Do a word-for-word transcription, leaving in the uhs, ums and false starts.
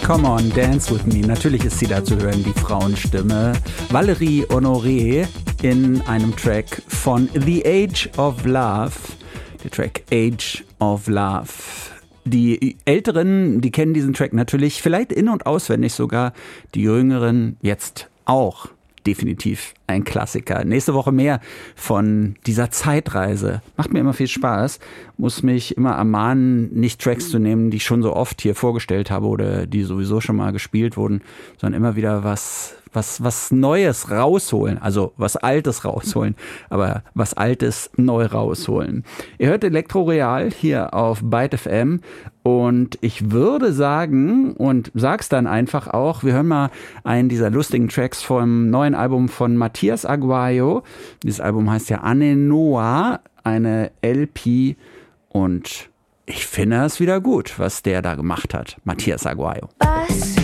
Come on, dance with me. Natürlich ist sie da zu hören, die Frauenstimme. Valérie Honoré in einem Track von The Age of Love. Der Track Age of Love. Die Älteren, die kennen diesen Track natürlich, vielleicht in- und auswendig sogar. Die Jüngeren jetzt auch. Definitiv ein Klassiker. Nächste Woche mehr von dieser Zeitreise. Macht mir immer viel Spaß. Muss mich immer ermahnen, nicht Tracks zu nehmen, die ich schon so oft hier vorgestellt habe oder die sowieso schon mal gespielt wurden, sondern immer wieder was, was, was Neues rausholen. Also was Altes rausholen, aber was Altes neu rausholen. Ihr hört Elektro Real hier auf Byte F M und ich würde sagen und sag's dann einfach auch, wir hören mal einen dieser lustigen Tracks vom neuen Album von Matías Aguayo. Dieses Album heißt ja Ane Noa, eine L P und ich finde es wieder gut, was der da gemacht hat, Matías Aguayo. Was?